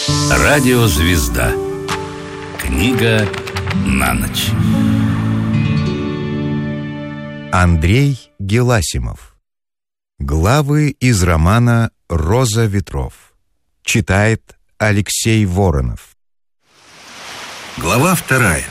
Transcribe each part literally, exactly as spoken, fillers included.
Радиозвезда. Книга на ночь. Андрей Геласимов. Главы из романа «Роза ветров». Читает Алексей Воронов. Глава вторая.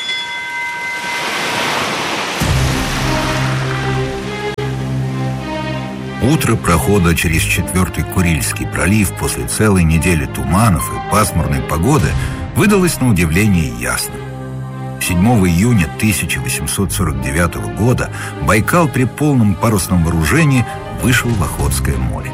Утро прохода через четвертый Курильский пролив после целой недели туманов и пасмурной погоды выдалось на удивление ясным. седьмого июня тысяча восемьсот сорок девятого года Байкал при полном парусном вооружении вышел в Охотское море.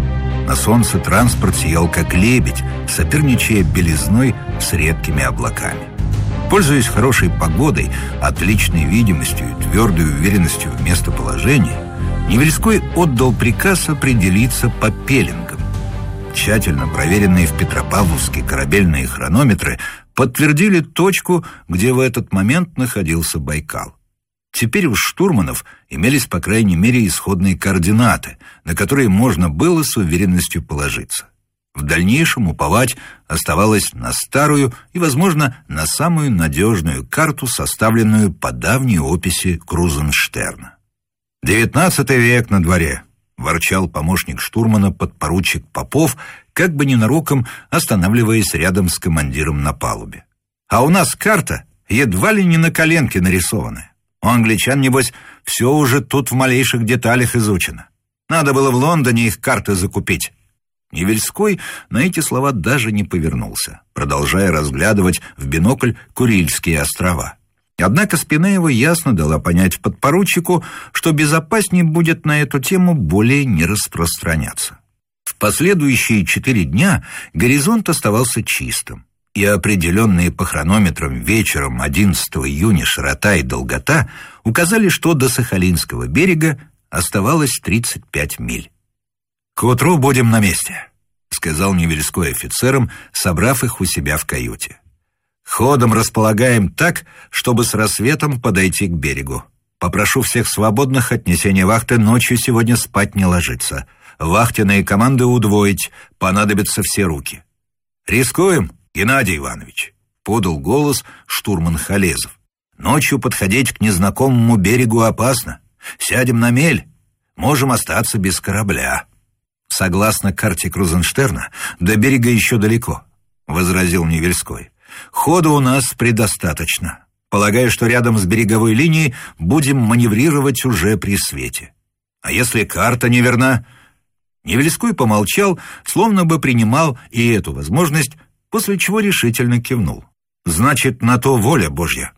На солнце транспорт сиял как лебедь, соперничая белизной с редкими облаками. Пользуясь хорошей погодой, отличной видимостью и твердой уверенностью в местоположении, Невельской отдал приказ определиться по пеленгам. Тщательно проверенные в Петропавловске корабельные хронометры подтвердили точку, где в этот момент находился Байкал. Теперь у штурманов имелись, по крайней мере, исходные координаты, на которые можно было с уверенностью положиться. В дальнейшем уповать оставалось на старую и, возможно, на самую надежную карту, составленную по давней описи Крузенштерна. «Девятнадцатый век на дворе», — ворчал помощник штурмана подпоручик Попов, как бы ненароком останавливаясь рядом с командиром на палубе. «А у нас карта едва ли не на коленке нарисованная. У англичан, небось, все уже тут в малейших деталях изучено. Надо было в Лондоне их карты закупить». Невельской на эти слова даже не повернулся, продолжая разглядывать в бинокль Курильские острова. Однако спина его ясно дала понять подпоручику, что безопаснее будет на эту тему более не распространяться. В последующие четыре дня горизонт оставался чистым, и определенные по хронометрам вечером одиннадцатого июня широта и долгота указали, что до Сахалинского берега оставалось тридцать пять миль. «К утру будем на месте», — сказал Невельской офицерам, собрав их у себя в каюте. «Ходом располагаем так, чтобы с рассветом подойти к берегу. Попрошу всех свободных от несения вахты ночью сегодня спать не ложиться. Вахтенные команды удвоить, понадобятся все руки». «Рискуем, Геннадий Иванович», — подал голос штурман Халезов. «Ночью подходить к незнакомому берегу опасно. Сядем на мель, можем остаться без корабля». «Согласно карте Крузенштерна, до берега еще далеко», — возразил Невельской. «Хода у нас предостаточно. Полагаю, что рядом с береговой линией будем маневрировать уже при свете. А если карта неверна?» Невельской помолчал, словно бы принимал и эту возможность, после чего решительно кивнул. «Значит, на то воля Божья».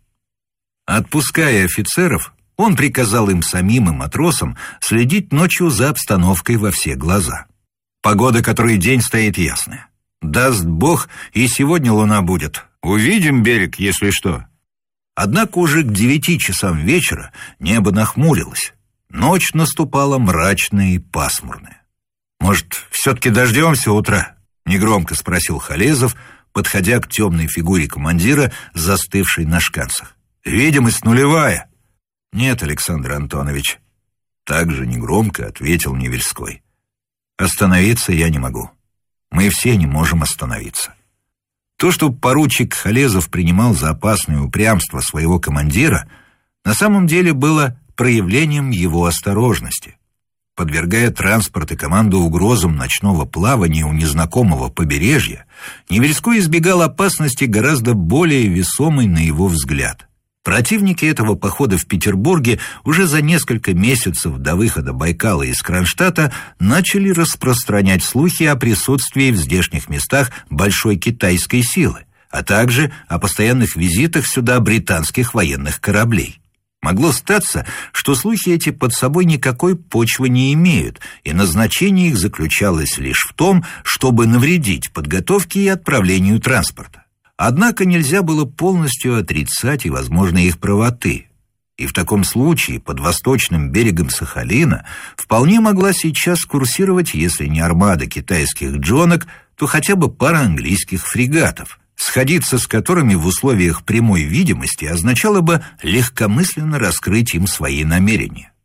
Отпуская офицеров, он приказал им самим и матросам следить ночью за обстановкой во все глаза. Погода, который день стоит ясная. Даст Бог, и сегодня луна будет. Увидим берег, если что. Однако уже к девяти часам вечера небо нахмурилось. Ночь наступала мрачная и пасмурная. «Может, все-таки дождемся утра?» — негромко спросил Халезов, подходя к темной фигуре командира, застывшей на шканцах. «Видимость нулевая». «Нет, Александр Антонович», — также негромко ответил Невельской. «Остановиться я не могу. Мы все не можем остановиться». То, что поручик Халезов принимал за опасное упрямство своего командира, на самом деле было проявлением его осторожности. Подвергая транспорт и команду угрозам ночного плавания у незнакомого побережья, Невельской избегал опасности гораздо более весомой на его взгляд. Противники этого похода в Петербурге уже за несколько месяцев до выхода Байкала из Кронштадта начали распространять слухи о присутствии в здешних местах большой китайской силы, а также о постоянных визитах сюда британских военных кораблей. Могло статься, что слухи эти под собой никакой почвы не имеют, и назначение их заключалось лишь в том, чтобы навредить подготовке и отправлению транспорта. Однако нельзя было полностью отрицать и возможной их правоты. И в таком случае под восточным берегом Сахалина вполне могла сейчас курсировать, если не армада китайских джонок, то хотя бы пара английских фрегатов, сходиться с которыми в условиях прямой видимости означало бы легкомысленно раскрыть им свои намерения.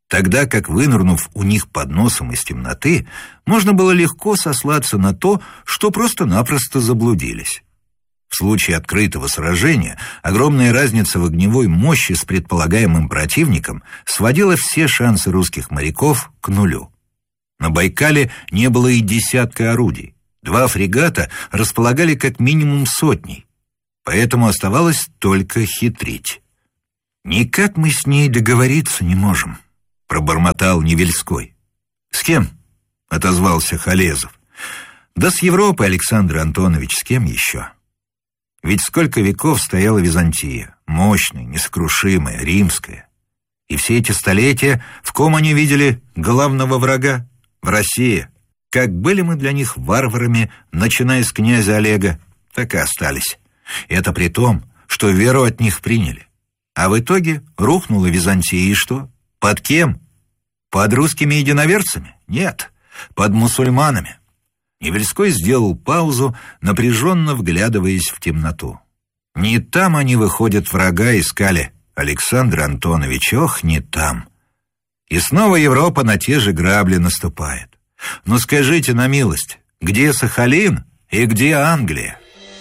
тогда как, вынырнув у них под носом из темноты, можно было легко сослаться на то, что просто-напросто заблудились. В случае открытого сражения огромная разница в огневой мощи с предполагаемым противником сводила все шансы русских моряков к нулю. На Байкале не было и десятка орудий. Два фрегата располагали как минимум сотней. Поэтому оставалось только хитрить. «Никак мы с ней договориться не можем», — пробормотал Невельской. «С кем?» — отозвался Холезов. «Да с Европой, Александр Антонович, с кем еще? Ведь сколько веков стояла Византия, мощная, несокрушимая, римская. И все эти столетия в ком они видели главного врага? В России. Как были мы для них варварами, начиная с князя Олега, так и остались. И это при том, что веру от них приняли. А в итоге рухнула Византия, и что? Под кем? Под русскими единоверцами? Нет, под мусульманами». Невельской сделал паузу, напряженно вглядываясь в темноту. «Не там они, выходят, врага искали, Александр Антонович, ох, не там. И снова Европа на те же грабли наступает. Но скажите на милость, где Сахалин и где Англия?»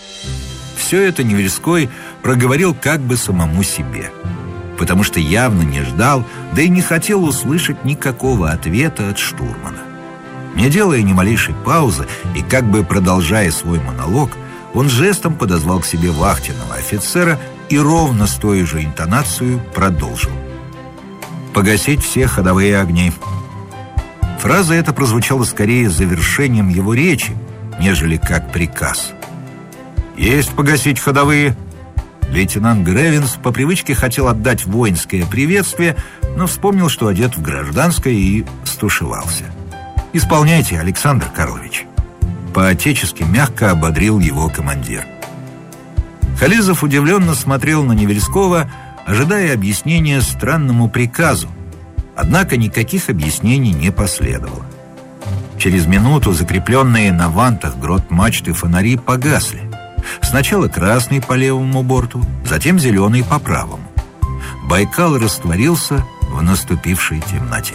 Все это Невельской проговорил как бы самому себе, потому что явно не ждал, да и не хотел услышать никакого ответа от штурмана. Не делая ни малейшей паузы и как бы продолжая свой монолог, он жестом подозвал к себе вахтенного офицера и ровно с той же интонацией продолжил: «Погасить все ходовые огни». Фраза эта прозвучала скорее завершением его речи, нежели как приказ. «Есть погасить ходовые». Лейтенант Гревенс по привычке хотел отдать воинское приветствие, но вспомнил, что одет в гражданское, и стушевался. «Исполняйте, Александр Карлович», — по-отечески мягко ободрил его командир. Холезов удивленно смотрел на Невельского, ожидая объяснения странному приказу, однако никаких объяснений не последовало. Через минуту закрепленные на вантах грот мачты фонари погасли. Сначала красный по левому борту, затем зеленый по правому. Байкал растворился в наступившей темноте.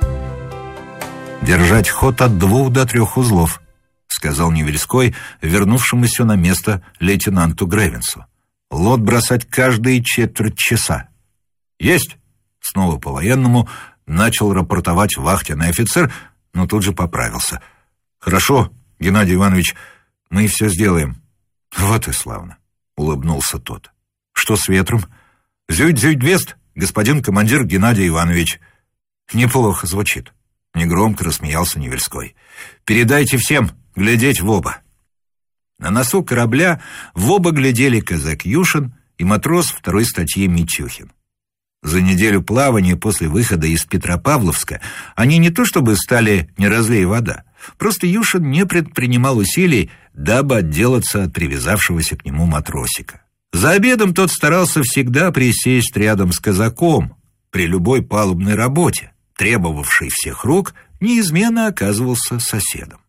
«Держать ход от двух до трех узлов», — сказал Невельской, вернувшемуся на место лейтенанту Гревенсу. «Лот бросать каждые четверть часа». «Есть!» — снова по-военному начал рапортовать вахтенный офицер, но тут же поправился. «Хорошо, Геннадий Иванович, мы все сделаем». «Вот и славно», — улыбнулся тот. «Что с ветром?» «Зюйт-зюйт-вест, господин командир Геннадий Иванович». «Неплохо звучит», — негромко рассмеялся Невельской. «Передайте всем глядеть в оба». На носу корабля в оба глядели казак Юшин и матрос второй статьи Митюхин. За неделю плавания после выхода из Петропавловска они не то чтобы стали не разлей вода, просто Юшин не предпринимал усилий, дабы отделаться от привязавшегося к нему матросика. За обедом тот старался всегда присесть рядом с казаком. При любой палубной работе, требовавшей всех рук, неизменно оказывался соседом.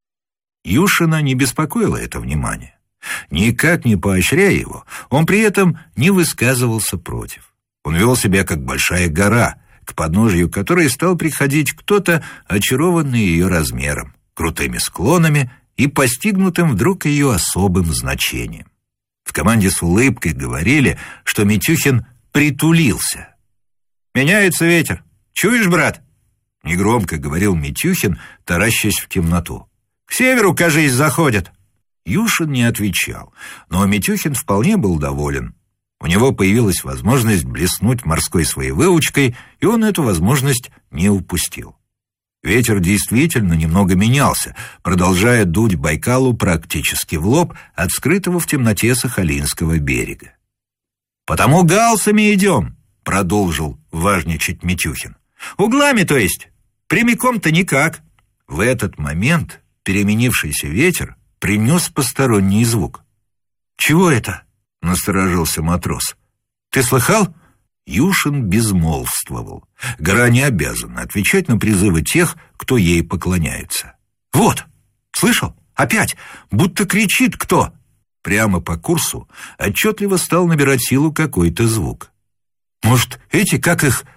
Юшина не беспокоило это внимание. Никак не поощряя его, он при этом не высказывался против. Он вел себя как большая гора, к подножию которой стал приходить кто-то, очарованный ее размером, крутыми склонами и постигнутым вдруг ее особым значением. В команде с улыбкой говорили, что Митюхин притулился. «Меняется ветер. Чуешь, брат?» — негромко говорил Митюхин, таращась в темноту. «К северу, кажись, заходят». Юшин не отвечал, но Митюхин вполне был доволен. У него появилась возможность блеснуть морской своей выучкой, и он эту возможность не упустил. Ветер действительно немного менялся, продолжая дуть Байкалу практически в лоб от скрытого в темноте Сахалинского берега. «Потому галсами идем», — продолжил важничать Митюхин. «Углами, то есть? Прямиком-то никак». В этот момент переменившийся ветер принес посторонний звук. «Чего это?» — насторожился матрос. «Ты слыхал?» Юшин безмолвствовал. Гора не обязана отвечать на призывы тех, кто ей поклоняется. «Вот! Слышал? Опять! Будто кричит кто!» Прямо по курсу отчетливо стал набирать силу какой-то звук. «Может, эти, как их,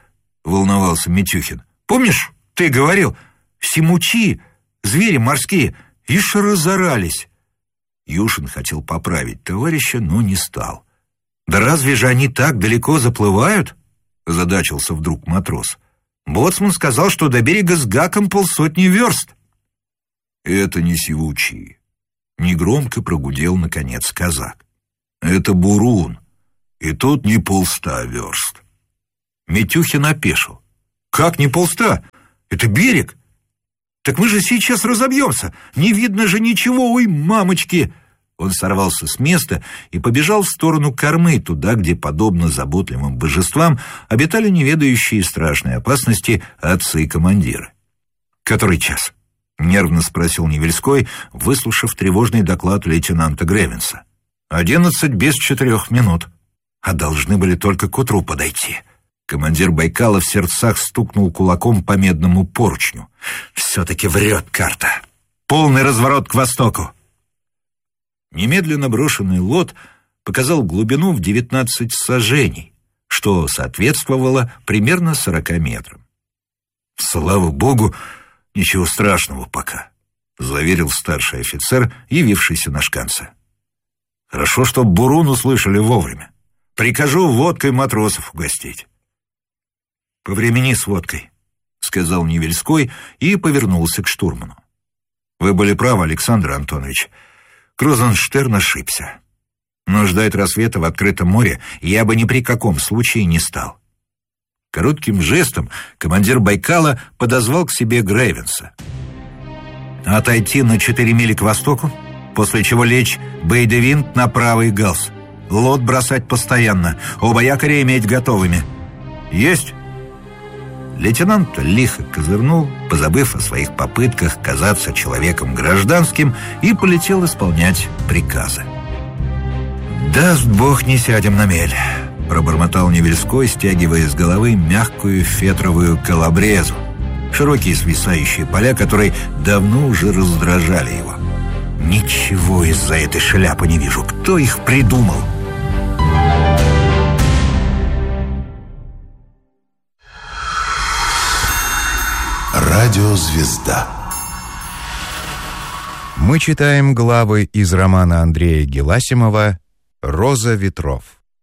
волновался Митюхин. «Помнишь, ты говорил, симучи, звери морские, ишь разорались». Юшин хотел поправить товарища, но не стал. «Да разве же они так далеко заплывают?» — озадачился вдруг матрос. «Боцман сказал, что до берега с гаком полсотни верст». «Это не сивучи», — негромко прогудел, наконец, казак. «Это бурун, и тут не полста верст». Митюхин опешил. «Как не полста? Это берег? Так мы же сейчас разобьемся, не видно же ничего, ой, мамочки!» Он сорвался с места и побежал в сторону кормы, туда, где, подобно заботливым божествам, обитали неведающие страшной опасности отцы и командиры. «Который час?» — нервно спросил Невельской, выслушав тревожный доклад лейтенанта Гревенса. «Одиннадцать без четырех минут. А должны были только к утру подойти». Командир Байкала в сердцах стукнул кулаком по медному поручню. «Все-таки врет карта. Полный разворот к востоку». Немедленно брошенный лот показал глубину в девятнадцать саженей, что соответствовало примерно сорока метрам. «Слава богу, ничего страшного пока», — заверил старший офицер, явившийся на шканце. «Хорошо, что бурун услышали вовремя. Прикажу водкой матросов угостить». «Повремени с водкой», — сказал Невельской и повернулся к штурману. «Вы были правы, Александр Антонович. Крузенштерн ошибся. Но ждать рассвета в открытом море я бы ни при каком случае не стал». Коротким жестом командир Байкала подозвал к себе Гревенса. «Отойти на четыре мили к востоку, после чего лечь бейдевинт на правый галс. Лот бросать постоянно, оба якоря иметь готовыми». «Есть!» Лейтенант лихо козырнул, позабыв о своих попытках казаться человеком гражданским, и полетел исполнять приказы. «Даст Бог, не сядем на мель», — пробормотал Невельской, стягивая с головы мягкую фетровую калабрезу, широкие свисающие поля, которые давно уже раздражали его. «Ничего из-за этой шляпы не вижу. Кто их придумал?» Радиозвезда. Мы читаем главы из романа Андрея Геласимова «Роза ветров».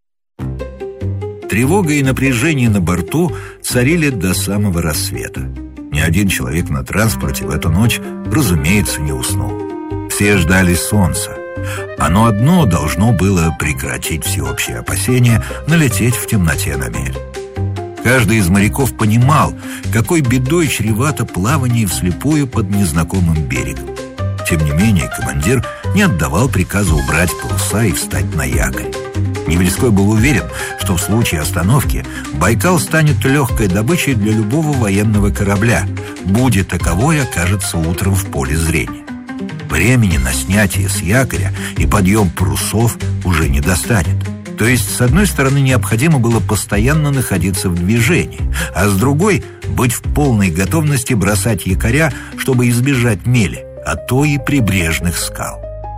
Тревога и напряжение на борту царили до самого рассвета. Ни один человек на транспорте в эту ночь, разумеется, не уснул. Все ждали солнца. Оно одно должно было прекратить всеобщее опасение налететь в темноте на мель. Каждый из моряков понимал, какой бедой чревато плавание вслепую под незнакомым берегом. Тем не менее, командир не отдавал приказа убрать паруса и встать на якорь. Невельской был уверен, что в случае остановки Байкал станет легкой добычей для любого военного корабля, будет таковой окажется утром в поле зрения. Времени на снятие с якоря и подъем парусов уже не достанет. То есть, с одной стороны, необходимо было постоянно находиться в движении, а с другой — быть в полной готовности бросать якоря, чтобы избежать мели, а то и прибрежных скал.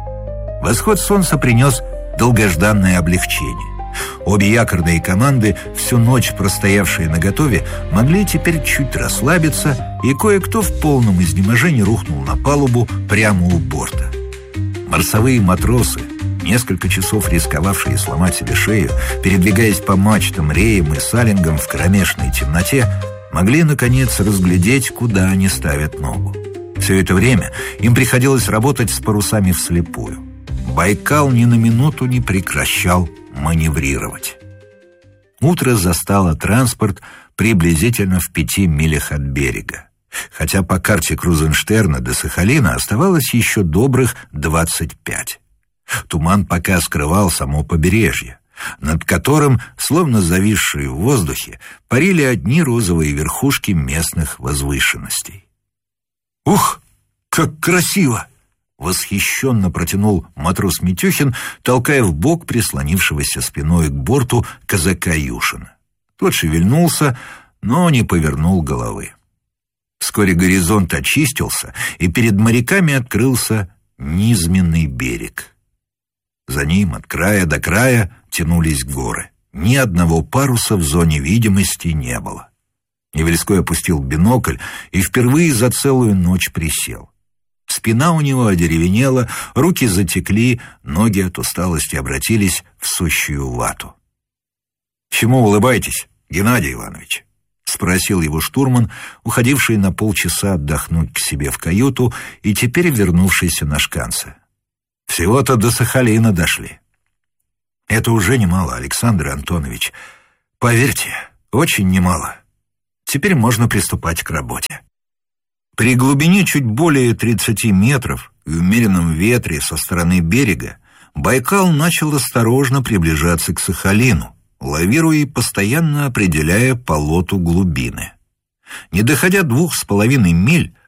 Восход солнца принес долгожданное облегчение. Обе якорные команды, всю ночь простоявшие наготове, могли теперь чуть расслабиться, и кое-кто в полном изнеможении рухнул на палубу прямо у борта. Марсовые матросы, несколько часов рисковавшие сломать себе шею, передвигаясь по мачтам, реям и салингам в кромешной темноте, могли, наконец, разглядеть, куда они ставят ногу. Все это время им приходилось работать с парусами вслепую. Байкал ни на минуту не прекращал маневрировать. Утро застало транспорт приблизительно в пяти милях от берега, хотя по карте Крузенштерна до Сахалина оставалось еще добрых двадцать пять. Туман пока скрывал само побережье, над которым, словно зависшие в воздухе, парили одни розовые верхушки местных возвышенностей. «Ух, как красиво!» — восхищенно протянул матрос Митюхин, толкая в бок прислонившегося спиной к борту казака Юшина. Тот шевельнулся, но не повернул головы. Вскоре горизонт очистился, и перед моряками открылся низменный берег. За ним от края до края тянулись горы. Ни одного паруса в зоне видимости не было. Невельской опустил бинокль и впервые за целую ночь присел. Спина у него одеревенела, руки затекли, ноги от усталости обратились в сущую вату. «Чему улыбаетесь, Геннадий Иванович?» — спросил его штурман, уходивший на полчаса отдохнуть к себе в каюту и теперь вернувшийся на шканцы. «Всего-то до Сахалина дошли». «Это уже немало, Александр Антонович. Поверьте, очень немало. Теперь можно приступать к работе». При глубине чуть более тридцати метров и умеренном ветре со стороны берега Байкал начал осторожно приближаться к Сахалину, лавируя и постоянно определяя по лоту глубины. Не доходя двух с половиной миль,